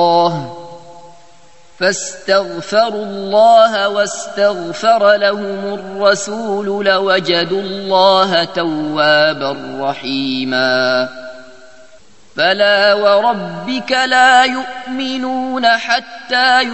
فاستغفروا الله واستغفر لهم الرسول لوجدوا الله توابا رحيما فلا وربك لا يؤمنون حتى